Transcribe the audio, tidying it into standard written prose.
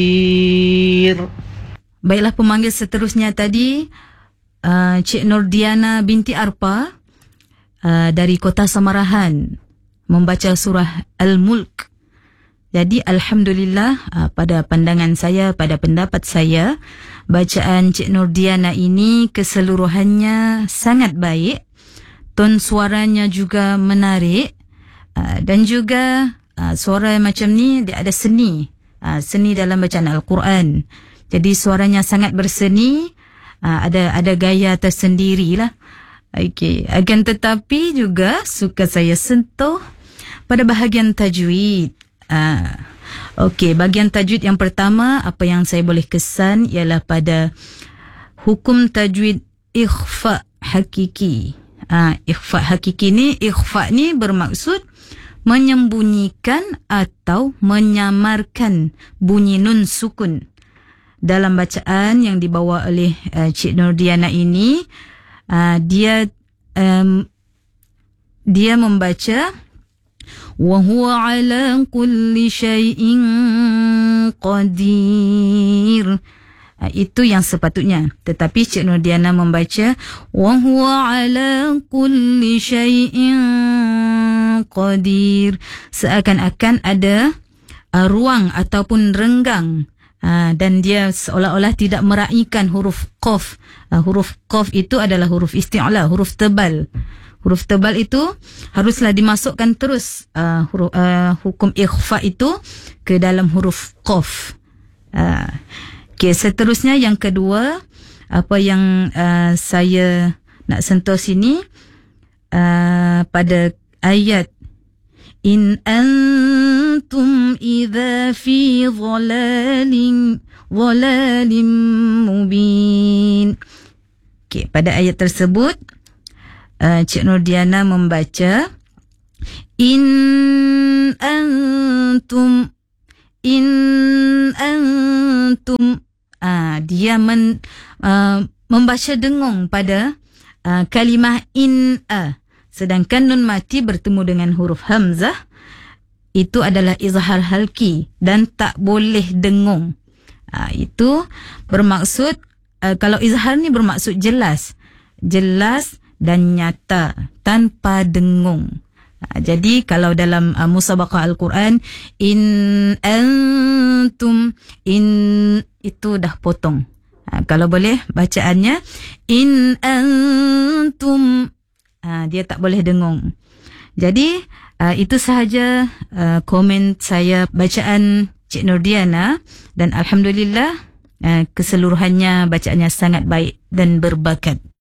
Baiklah, pemanggil seterusnya tadi Cik Nurdiana binti Arpa dari Kota Samarahan membaca surah Al-Mulk. Jadi alhamdulillah, pada pandangan saya, pada pendapat saya, bacaan Cik Nurdiana ini keseluruhannya sangat baik. Ton suaranya juga menarik, dan juga suara macam ni dia ada seni, seni dalam bacaan Al-Quran. Jadi suaranya sangat berseni, ada gaya tersendiri lah. Okey, akan tetapi juga suka saya sentuh pada bahagian tajwid. Okey, bahagian tajwid yang pertama, apa yang saya boleh kesan ialah pada hukum tajwid ikhfa hakiki. Ikhfa hakiki ni, ikhfa ni bermaksud menyembunyikan atau menyamarkan bunyi nun sukun. Dalam bacaan yang dibawa oleh Cik Nurdiana ini, dia membaca wa huwa ala kulli syai'in qadir. Itu yang sepatutnya. Tetapi Cik Nurdiana membaca wa huwa ala kulli syai'in qadir, seakan-akan ada ruang ataupun renggang. Dan dia seolah-olah tidak meraihkan huruf qaf. Huruf qaf itu adalah huruf isti'la, huruf tebal. Huruf tebal itu haruslah dimasukkan terus hukum ikhfa itu ke dalam huruf qaf. Okay, seterusnya yang kedua, apa yang saya nak sentuh sini, pada ayat in antum idza fi dhalalin mubin. Okay, pada ayat tersebut Cik Nurdiana membaca in antum. Dia membaca dengung pada kalimah in-a. Sedangkan nun mati bertemu dengan huruf hamzah, itu adalah izhar halki dan tak boleh dengung. Itu bermaksud, kalau izhar ni bermaksud jelas dan nyata tanpa dengung. Jadi kalau dalam musabaqah Al-Quran, in antum, in itu dah potong. Kalau boleh bacaannya in antum, dia tak boleh dengung. Jadi itu sahaja komen saya bacaan Cik Nurdiana, dan alhamdulillah keseluruhannya bacaannya sangat baik dan berbakat.